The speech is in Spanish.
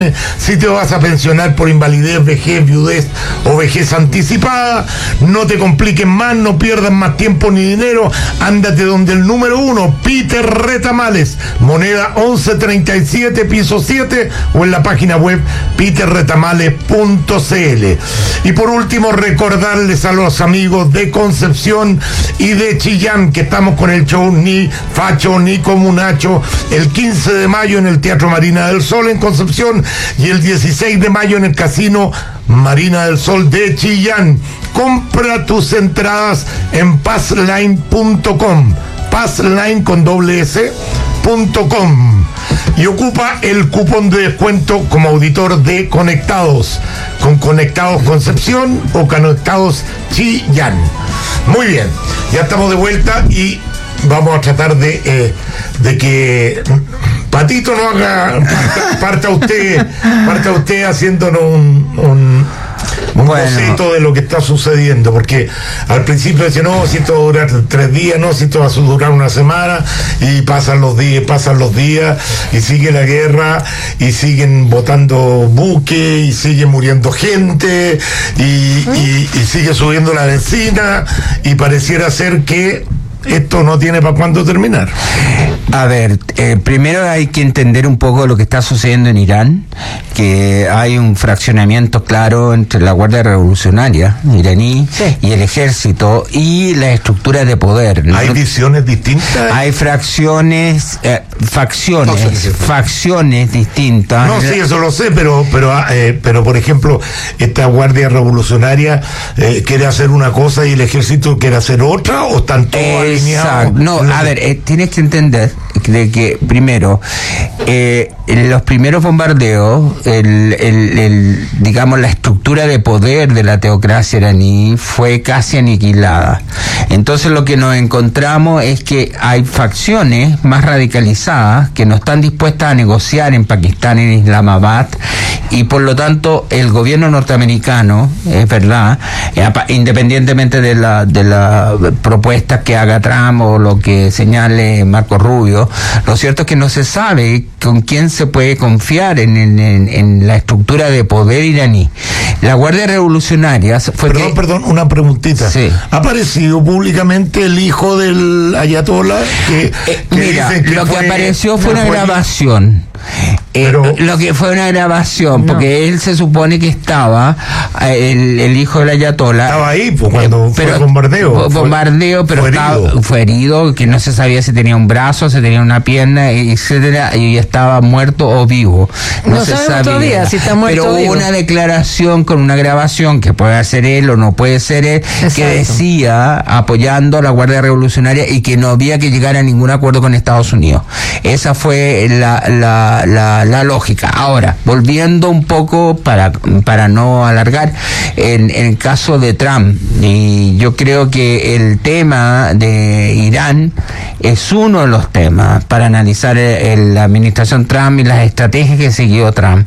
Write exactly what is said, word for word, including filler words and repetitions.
Si te vas a pensionar por invalidez, vejez, viudez o vejez anticipada, no te compliquen más, no pierdas más tiempo ni dinero, ándate donde el número uno, Peter Retamales, moneda once treinta y siete, piso siete, o en la página web peter retamales punto c l. Y por último, recordarles a los amigos de Concepción y de Chillán que estamos con el show Ni Facho ni Comunacho el quince de mayo en el Teatro Marina del Sol en Concepción y el dieciséis de mayo en el Casino Marina del Sol de Chillán. Compra tus entradas en passline punto com, passline con doble s punto com, y ocupa el cupón de descuento como auditor de Conectados, con Conectados Concepción o Conectados Chillán. Muy bien, ya estamos de vuelta y vamos a tratar de, eh, de que Patito no haga, parta, parta usted, parta usted haciéndonos un, un, un bueno. boceto de lo que está sucediendo, porque al principio decía, no, si esto va a durar tres días, no, si esto va a durar una semana, y pasan los días, pasan los días, y sigue la guerra, y siguen botando buques, y sigue muriendo gente, y, y, y sigue subiendo la benzina, y pareciera ser que esto no tiene para cuándo terminar. A ver, eh, primero hay que entender un poco lo que está sucediendo en Irán, que hay un fraccionamiento claro entre la Guardia Revolucionaria iraní sí. y el ejército y las estructuras de poder. ¿Hay ¿no? visiones distintas? Hay fracciones, eh, facciones, no sé facciones distintas. No, sí, eso lo sé, pero pero eh, pero por ejemplo, esta Guardia Revolucionaria eh, quiere hacer una cosa y el ejército quiere hacer otra, ¿o están todos eh, alineados? No, a ver, eh, tienes que entender de que primero eh, en los primeros bombardeos el, el, el digamos la estructura de poder de la teocracia iraní fue casi aniquilada. Entonces lo que nos encontramos es que hay facciones más radicalizadas que no están dispuestas a negociar en Pakistán, en Islamabad, y por lo tanto el gobierno norteamericano, es verdad, eh, independientemente de la de la propuesta que haga Trump o lo que señale Marco Rubio, lo cierto es que no se sabe con quién se puede confiar en, en, en la estructura de poder iraní. La Guardia Revolucionaria fue Perdón, que... perdón, una preguntita. Sí. ¿Ha aparecido públicamente el hijo del ayatollah? Que, eh, que mira, dicen que lo fue, que apareció fue una fue grabación. Eh, Pero, lo que fue una grabación, no. porque él se supone que estaba, el, el hijo del ayatollah. Estaba ahí pues, cuando eh, pero, fue bombardeo. Bombardeo, pero fue estaba, herido. fue herido, que no se sabía si tenía un brazo, si tenía una pierna, etcétera, y estaba muerto o vivo. No, no se sabía todavía si está muerto pero o vivo. Hubo una declaración con una grabación que puede ser él o no puede ser él, exacto, que decía apoyando a la Guardia Revolucionaria y que no había que llegar a ningún acuerdo con Estados Unidos. Esa fue la, la, la, la lógica. Ahora, volviendo un poco para, para no alargar, en, en el caso de Trump, y yo creo que el tema de Irán es uno de los temas para analizar el, la administración Trump y las estrategias que siguió Trump.